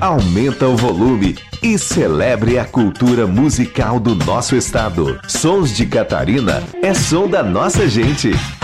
aumenta o volume e celebre a cultura musical do nosso estado. Sons de Catarina é som da nossa gente.